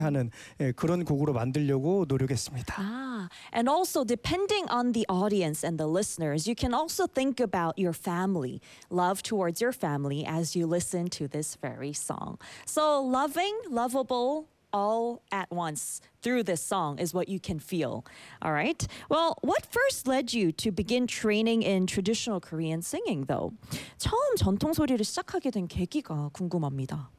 하는 그런 곡으로 만들려고 노력했습니다. And also depending on the audience and the listeners, you can also think about your family, love towards your family as you listen to this very song. So loving, lovable, all at once through this song is what you can feel. All right. Well, what first led you to begin training in traditional Korean singing, though? 처음 전통 소리를 시작하게 된 계기가 궁금합니다.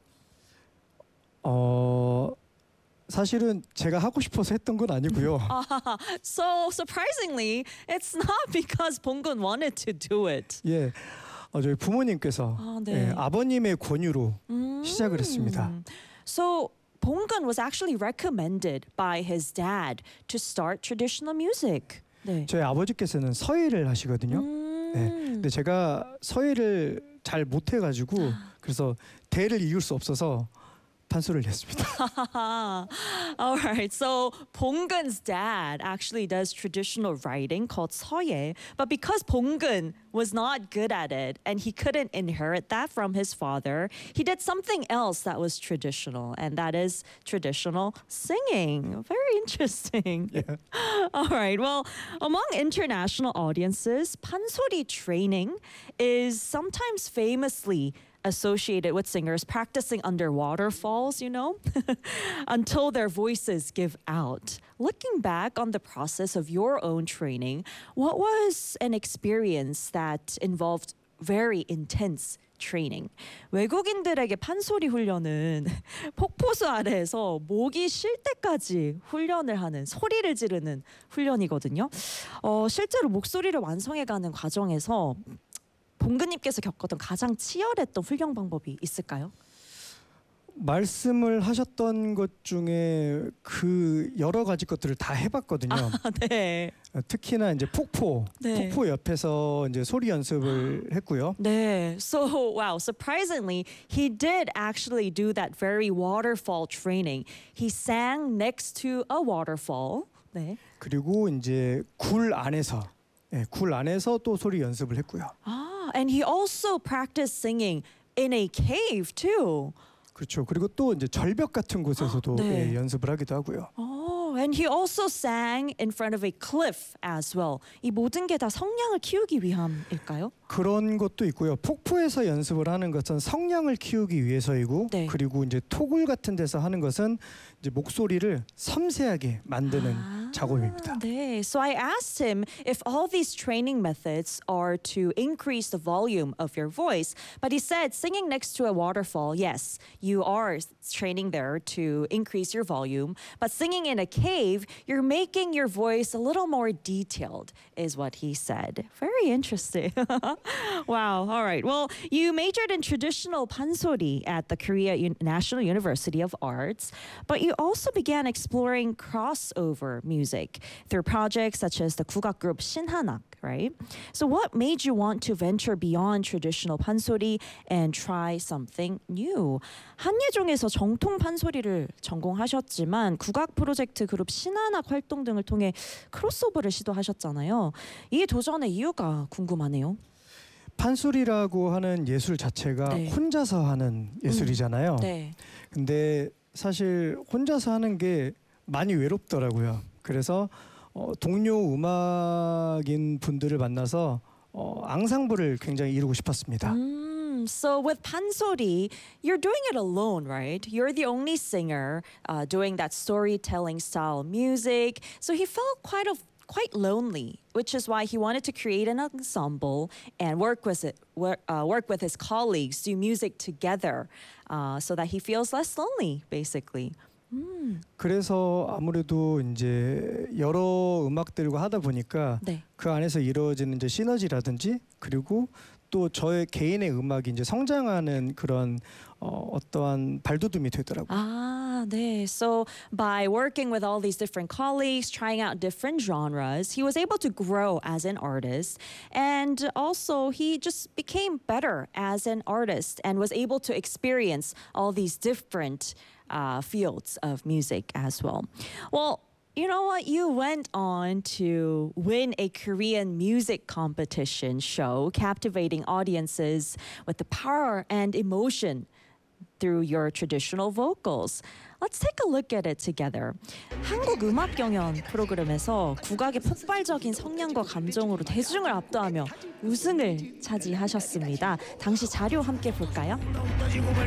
사실은 제가 하고 싶어서 했던 건 아니고요. So surprisingly, it's not because 봉근 wanted to do it. 예, 저희 부모님께서 아버님의 권유로 시작을 했습니다. So 봉근 was actually recommended by his dad to start traditional music. 네. 저희 아버지께서는 서예를 하시거든요. 네, 근데 제가 서예를 잘 못해가지고 그래서 대를 이을 수 없어서 판소리를 냈습니다. All right, so 봉근's dad actually does traditional writing called 서예, but because 봉근 was not good at it and he couldn't inherit that from his father, he did something else that was traditional, and that is traditional singing. Very interesting. Yeah. All right, well, among international audiences, 판소리 training is sometimes famously associated with singers practicing under waterfalls, you know, until their voices give out. Looking back on the process of your own training, what was an experience that involved very intense training? 외국인들에게 판소리 훈련은 폭포수 아래에서 목이 쉴 때까지 훈련을 하는 소리를 지르는 훈련이거든요. 실제로 목소리를 완성해가는 과정에서 봉근님께서 겪었던 가장 치열했던 훈련 방법이 있을까요? 말씀을 하셨던 것 중에 그 여러 가지 것들을 다 해봤거든요. 네. 특히나 이제 폭포 옆에서 이제 소리 연습을 했고요. 네. So wow, surprisingly, he did actually do that very waterfall training. He sang next to a waterfall. 네. 그리고 이제 굴 안에서 또 소리 연습을 했고요. And he also practiced singing in a cave too. 그렇죠. 그리고 또 이제 절벽 같은 곳에서도 연습을 하기도 하고요. And he also sang in front of a cliff as well. 이 모든 게 다 성량을 키우기 위함일까요? 그런 것도 있고요. 폭포에서 연습을 하는 것은 성량을 키우기 위해서이고, 그리고 이제 토굴 같은 데서 하는 것은 이제 목소리를 섬세하게 만드는 작업입니다. 네. So I asked him if all these training methods are to increase the volume of your voice, but he said singing next to a waterfall, yes, you are training there to increase your volume, but singing in a cave, you're making your voice a little more detailed, is what he said. Very interesting. Wow. All right. Well, you majored in traditional pansori at the Korea National University of Arts, but you also began exploring crossover music through projects such as the 국악 group 신한악, right? So what made you want to venture beyond traditional pansori and try something new? 한예종에서 정통 판소리를 전공하셨지만 국악 프로젝트 그룹 신한악 활동 등을 통해 크로스오버를 시도하셨잖아요. 이 도전의 이유가 궁금하네요. 판소리라고 하는 예술 자체가 혼자서 하는 예술이잖아요. 근데 사실 혼자서 하는 게 많이 외롭더라고요. 그래서 동료 음악인 분들을 만나서 앙상블을 굉장히 이루고 싶었습니다. So with pansori, you're doing it alone, right? You're the only singer doing that storytelling style music. So he felt quite lonely, which is why he wanted to create an ensemble and work with his colleagues, do music together, so that he feels less lonely, basically. 그래서 아무래도 이제 여러 음악들과 하다 보니까 그 안에서 이루어지는 이제 시너지라든지 그리고 또 저의 개인의 음악이 이제 성장하는 그런 어떠한 발돋움이 되더라고요. 네. So by working with all these different colleagues, trying out different genres, he was able to grow as an artist, and also he just became better as an artist and was able to experience all these different fields of music as well. Well, you know what? You went on to win a Korean music competition show, captivating audiences with the power and emotion through your traditional vocals. Let's take a look at it together. 한국 음악 경연 프로그램에서 국악의 폭발적인 성량과 감정으로 대중을 압도하며 우승을 차지하셨습니다. 당시 자료 함께 볼까요?